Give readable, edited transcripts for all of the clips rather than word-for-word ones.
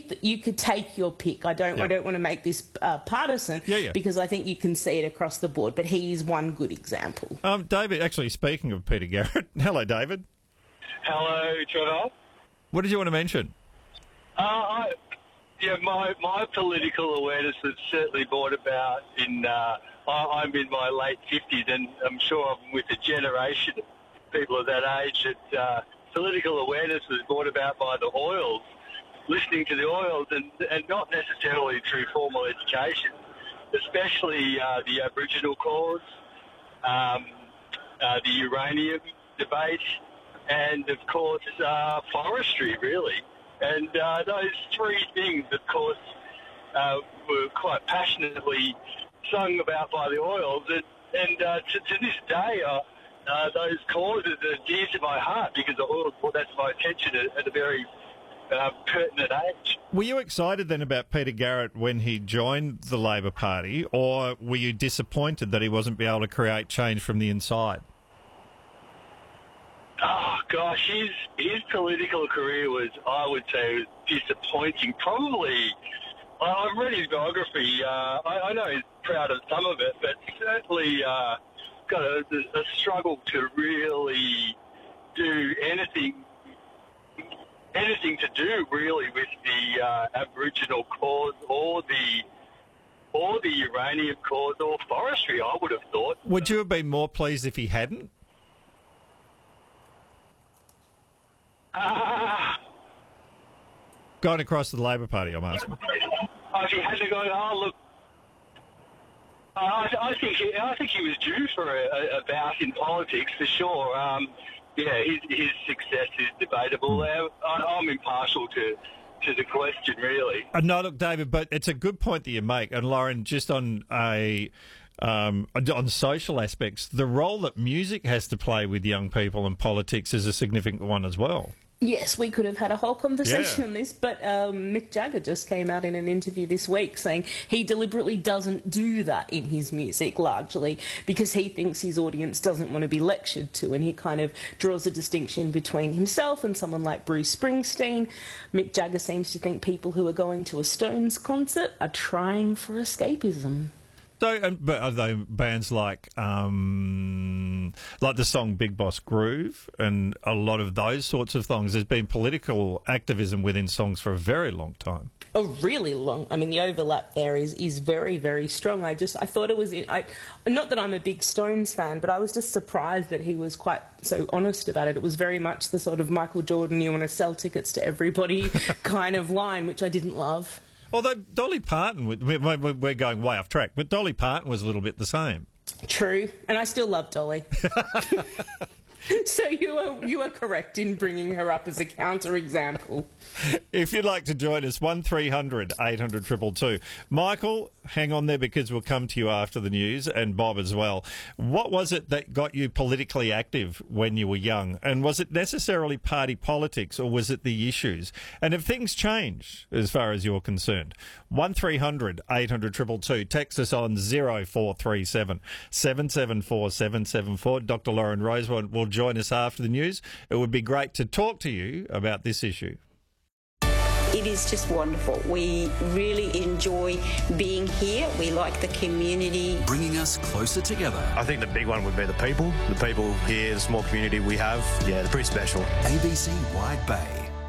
that you could take your pick. I don't want to make this partisan because I think you can see it across the board, but he is one good example. David, actually, speaking of Peter Garrett, hello, David. Hello, Trevor. What did you want to mention? My political awareness was certainly brought about in. I'm in my late 50s, and I'm sure I'm with a generation of people of that age that political awareness was brought about by the Oils, listening to the Oils, and not necessarily through formal education, especially the Aboriginal cause, the uranium debate, and of course forestry, really. And those three things, of course, were quite passionately sung about by the Oils. And to this day, those causes are dear to my heart because the Oils brought that to my attention at a very pertinent age. Were you excited then about Peter Garrett when he joined the Labor Party, or were you disappointed that he wasn't be able to create change from the inside? Oh, gosh, his political career was, I would say, disappointing. Probably, I've read his biography. I know he's proud of some of it, but certainly got a struggle to really do anything to do really with the Aboriginal cause or the uranium cause or forestry, I would have thought. Would you have been more pleased if he hadn't? Going across to the Labor Party, I'm asking. If he had to go, look, I think he was due for a bout in politics for sure. His success is debatable. I'm impartial to the question, really. No, look, David, but it's a good point that you make. And Lauren, just on on social aspects, the role that music has to play with young people and politics is a significant one as well. Yes, we could have had a whole conversation on this, but Mick Jagger just came out in an interview this week saying he deliberately doesn't do that in his music, largely because he thinks his audience doesn't want to be lectured to, and he kind of draws a distinction between himself and someone like Bruce Springsteen. Mick Jagger seems to think people who are going to a Stones concert are trying for escapism. So, but are they bands like the song Big Boss Groove and a lot of those sorts of songs? There's been political activism within songs for a very long time. A really long. I mean, the overlap there is very, very strong. I thought it was. Not that I'm a big Stones fan, but I was just surprised that he was quite so honest about it. It was very much the sort of Michael Jordan, you want to sell tickets to everybody kind of line, which I didn't love. Although Dolly Parton, we're going way off track, but Dolly Parton was a little bit the same. True, and I still love Dolly. So you are correct in bringing her up as a counterexample. If you'd like to join us, 1300 800 222. Michael, hang on there because we'll come to you after the news, and Bob as well. What was it that got you politically active when you were young? And was it necessarily party politics, or was it the issues? And have things changed as far as you're concerned? 1300 800 222. Text us on 0437 774 774. Dr. Lauren Rosewood will join us after the news. It would be great to talk to you about this issue. It is just wonderful. We really enjoy being here. We like the community. Bringing us closer together. I think the big one would be the people. The people here, the small community we have, they're pretty special. ABC Wide Bay.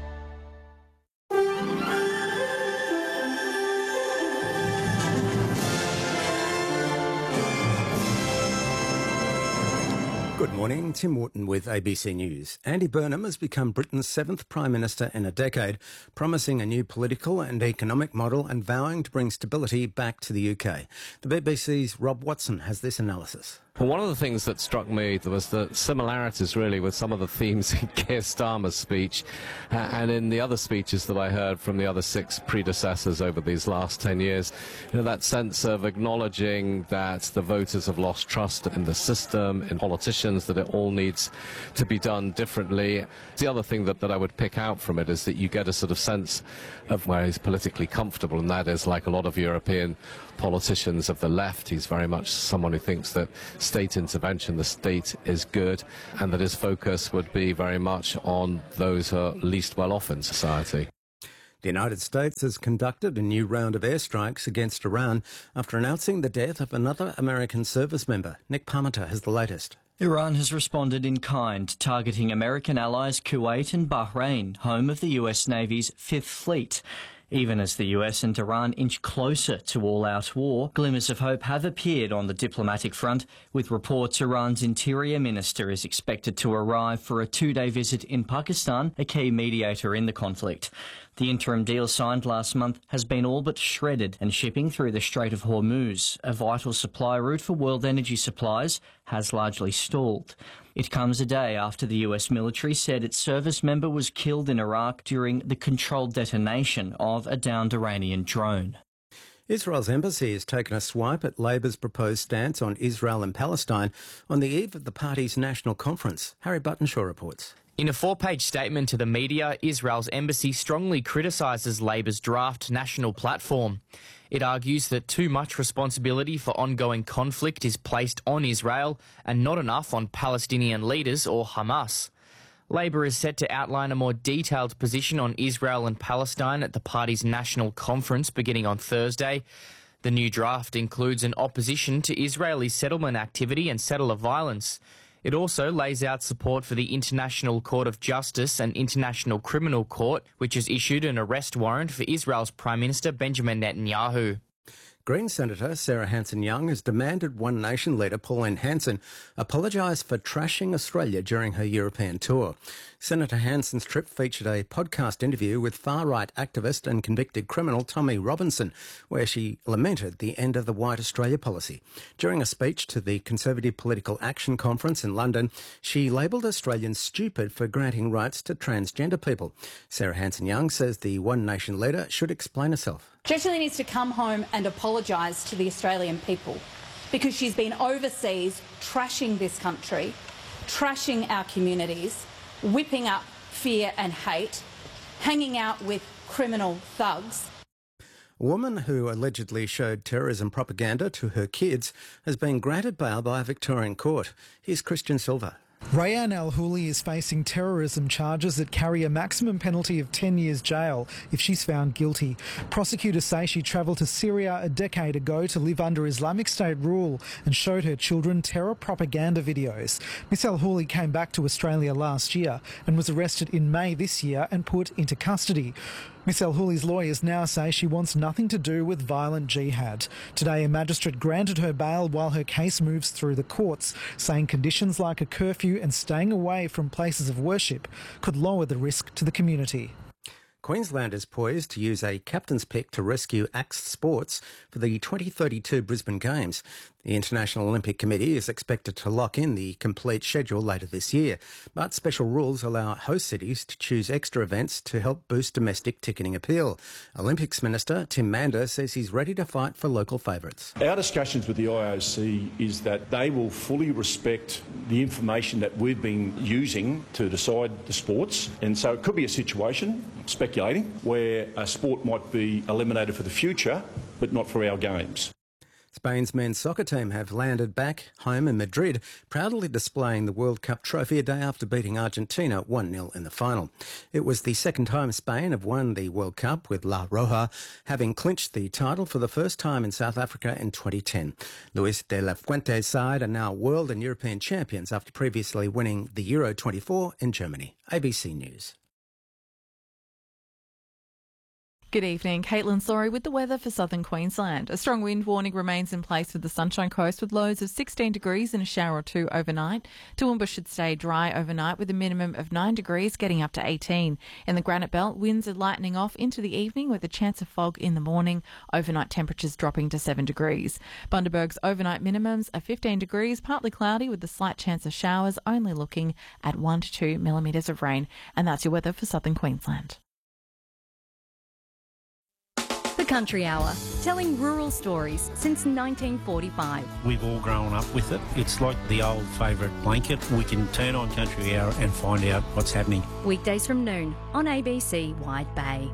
Good morning, Tim Wharton with ABC News. Andy Burnham has become Britain's 7th Prime Minister in a decade, promising a new political and economic model and vowing to bring stability back to the UK. The BBC's Rob Watson has this analysis. Well, one of the things that struck me was the similarities, really, with some of the themes in Keir Starmer's speech and in the other speeches that I heard from the other 6 predecessors over these last 10 years. You know, that sense of acknowledging that the voters have lost trust in the system, in politicians, that it all needs to be done differently. The other thing that I would pick out from it is that you get a sort of sense of where he's politically comfortable, and that is, like a lot of European politicians of the left, he's very much someone who thinks that state intervention, the state is good, and that his focus would be very much on those who are least well off in society. The United States has conducted a new round of airstrikes against Iran after announcing the death of another American service member. Nick Parmenter has the latest. Iran has responded in kind, targeting American allies Kuwait and Bahrain, home of the US Navy's Fifth Fleet. Even as the US and Iran inch closer to all-out war, glimmers of hope have appeared on the diplomatic front, with reports Iran's interior minister is expected to arrive for a two-day visit in Pakistan, a key mediator in the conflict. The interim deal signed last month has been all but shredded, and shipping through the Strait of Hormuz, a vital supply route for world energy supplies, has largely stalled. It comes a day after the US military said its service member was killed in Iraq during the controlled detonation of a downed Iranian drone. Israel's embassy has taken a swipe at Labor's proposed stance on Israel and Palestine on the eve of the party's national conference. Harry Buttonshaw reports. In a 4-page statement to the media, Israel's embassy strongly criticises Labor's draft national platform. It argues that too much responsibility for ongoing conflict is placed on Israel and not enough on Palestinian leaders or Hamas. Labor is set to outline a more detailed position on Israel and Palestine at the party's national conference beginning on Thursday. The new draft includes an opposition to Israeli settlement activity and settler violence. It also lays out support for the International Court of Justice and International Criminal Court, which has issued an arrest warrant for Israel's Prime Minister Benjamin Netanyahu. Green Senator Sarah Hanson-Young has demanded One Nation leader Pauline Hanson apologise for trashing Australia during her European tour. Senator Hanson's trip featured a podcast interview with far-right activist and convicted criminal Tommy Robinson, where she lamented the end of the White Australia policy. During a speech to the Conservative Political Action Conference in London, she labelled Australians stupid for granting rights to transgender people. Sarah Hanson-Young says the One Nation leader should explain herself. She actually needs to come home and apologise to the Australian people, because she's been overseas trashing this country, trashing our communities, whipping up fear and hate, hanging out with criminal thugs. A woman who allegedly showed terrorism propaganda to her kids has been granted bail by a Victorian court. Here's Christian Silva. Rayan Al-Houli is facing terrorism charges that carry a maximum penalty of 10 years jail if she's found guilty. Prosecutors say she travelled to Syria a decade ago to live under Islamic State rule and showed her children terror propaganda videos. Miss Al-Houli came back to Australia last year and was arrested in May this year and put into custody. Miss Al-Houli's lawyers now say she wants nothing to do with violent jihad. Today, a magistrate granted her bail while her case moves through the courts, saying conditions like a curfew and staying away from places of worship could lower the risk to the community. Queensland is poised to use a captain's pick to rescue Axe Sports for the 2032 Brisbane Games. The International Olympic Committee is expected to lock in the complete schedule later this year, but special rules allow host cities to choose extra events to help boost domestic ticketing appeal. Olympics Minister Tim Mander says he's ready to fight for local favourites. Our discussions with the IOC is that they will fully respect the information that we've been using to decide the sports, and so it could be a situation, speculating, where a sport might be eliminated for the future, but not for our games. Spain's men's soccer team have landed back home in Madrid, proudly displaying the World Cup trophy a day after beating Argentina 1-0 in the final. It was the second time Spain have won the World Cup, with La Roja having clinched the title for the first time in South Africa in 2010. Luis de la Fuente's side are now world and European champions after previously winning the Euro 24 in Germany. ABC News. Good evening, Caitlin Sorry with the weather for southern Queensland. A strong wind warning remains in place for the Sunshine Coast with lows of 16 degrees and a shower or two overnight. Toowoomba should stay dry overnight with a minimum of 9 degrees getting up to 18. In the Granite Belt, winds are lightening off into the evening with a chance of fog in the morning. Overnight temperatures dropping to 7 degrees. Bundaberg's overnight minimums are 15 degrees, partly cloudy with a slight chance of showers, only looking at 1 to 2 millimetres of rain. And that's your weather for southern Queensland. The Country Hour, telling rural stories since 1945. We've all grown up with it. It's like the old favourite blanket. We can turn on Country Hour and find out what's happening. Weekdays from noon on ABC Wide Bay.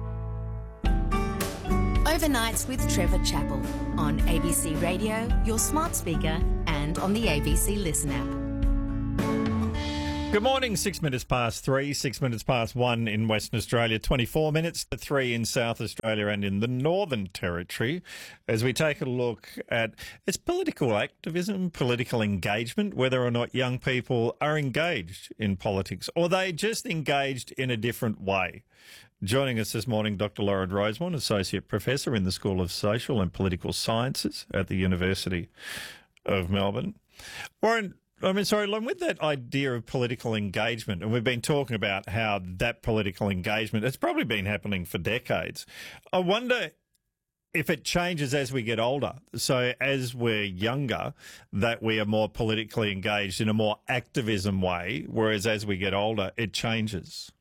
Overnights with Trevor Chappell on ABC Radio, your smart speaker, and on the ABC Listen app. Good morning, 6 minutes past 3, 6 minutes past 1 in Western Australia, 24 minutes to 3 in South Australia and in the Northern Territory, as we take a look at its political activism, political engagement, whether or not young people are engaged in politics or they just engaged in a different way. Joining us this morning, Dr. Lauren Rosemond, Associate Professor in the School of Social and Political Sciences at the University of Melbourne. Lauren, with that idea of political engagement, and we've been talking about how that political engagement, it's probably been happening for decades. I wonder if it changes as we get older. So as we're younger, that we are more politically engaged in a more activism way, whereas as we get older, it changes.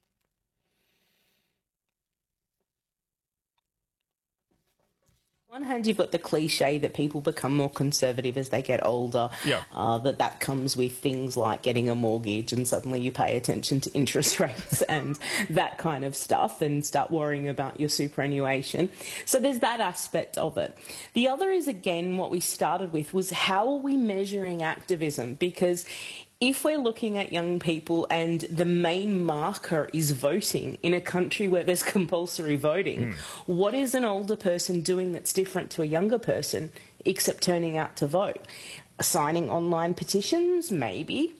On one hand, you've got the cliche that people become more conservative as they get older, that comes with things like getting a mortgage and suddenly you pay attention to interest rates and that kind of stuff and start worrying about your superannuation. So there's that aspect of it. The other is, again, what we started with was how are we measuring activism? Because if we're looking at young people and the main marker is voting in a country where there's compulsory voting, what is an older person doing that's different to a younger person except turning out to vote? Signing online petitions? Maybe.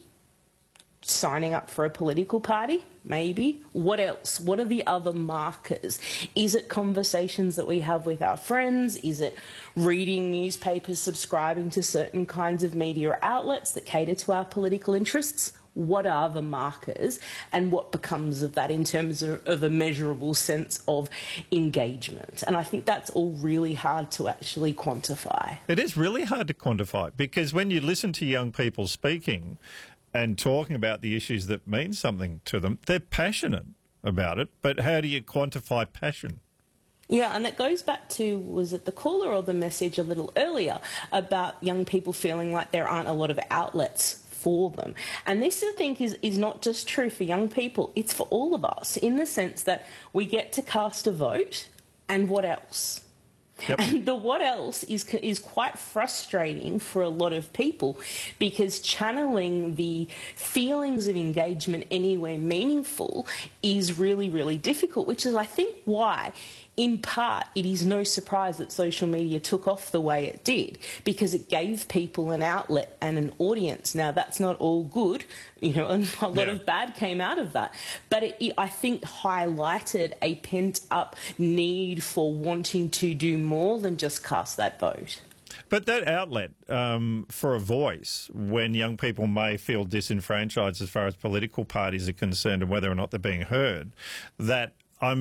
Signing up for a political party? Maybe. What else? What are the other markers? Is it conversations that we have with our friends? Is it reading newspapers, subscribing to certain kinds of media outlets that cater to our political interests? What are the markers and what becomes of that in terms of a measurable sense of engagement? And I think that's all really hard to actually quantify. It is really hard to quantify because when you listen to young people speaking and talking about the issues that mean something to them, they're passionate about it. But how do you quantify passion? Yeah, and that goes back to, was it the caller or the message a little earlier about young people feeling like there aren't a lot of outlets for them. And this, I think, is not just true for young people, it's for all of us, in the sense that we get to cast a vote, and what else? Yep. And the what else is quite frustrating for a lot of people because channeling the feelings of engagement anywhere meaningful is really, really difficult, which is, I think, why in part, it is no surprise that social media took off the way it did because it gave people an outlet and an audience. Now, that's not all good, and a lot of bad came out of that. But it, I think, highlighted a pent-up need for wanting to do more than just cast that vote. But that outlet for a voice when young people may feel disenfranchised as far as political parties are concerned and whether or not they're being heard, that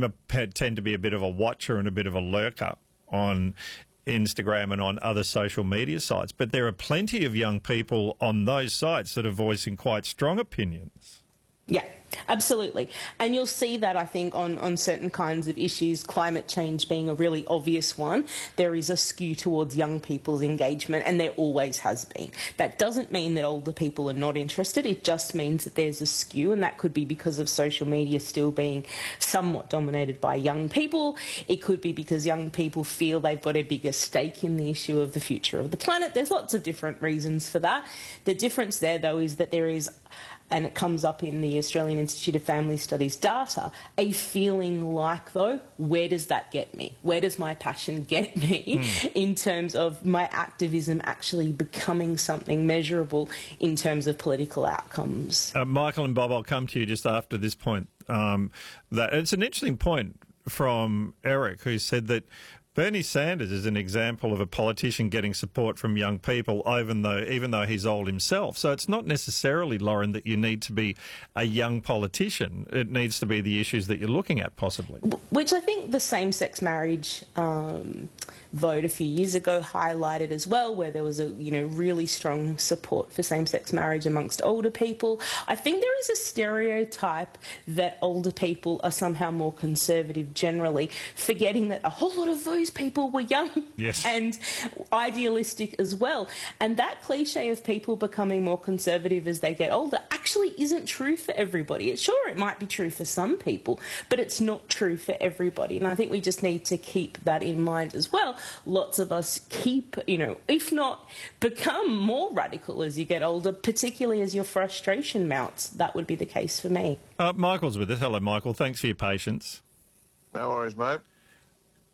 tend to be a bit of a watcher and a bit of a lurker on Instagram and on other social media sites. But there are plenty of young people on those sites that are voicing quite strong opinions. Yeah, absolutely. And you'll see that, I think, on certain kinds of issues, climate change being a really obvious one, there is a skew towards young people's engagement, and there always has been. That doesn't mean that older people are not interested. It just means that there's a skew, and that could be because of social media still being somewhat dominated by young people. It could be because young people feel they've got a bigger stake in the issue of the future of the planet. There's lots of different reasons for that. The difference there, though, is that there is, and it comes up in the Australian Institute of Family Studies data, a feeling like, though, where does that get me? Where does my passion get me in terms of my activism actually becoming something measurable in terms of political outcomes? Michael and Bob, I'll come to you just after this point. That it's an interesting point from Eric, who said that Bernie Sanders is an example of a politician getting support from young people, even though he's old himself. So it's not necessarily, Lauren, that you need to be a young politician. It needs to be the issues that you're looking at, possibly. Which I think the same-sex marriage vote a few years ago highlighted as well, where there was a really strong support for same-sex marriage amongst older people. I think there is a stereotype that older people are somehow more conservative generally, forgetting that a whole lot of those people were young and idealistic as well. And that cliche of people becoming more conservative as they get older actually isn't true for everybody. It might be true for some people, but it's not true for everybody. And I think we just need to keep that in mind as well. lots of us keep, if not become more radical as you get older, particularly as your frustration mounts. That would be the case for me. Michael's with us. Hello, Michael. Thanks for your patience. No worries, mate.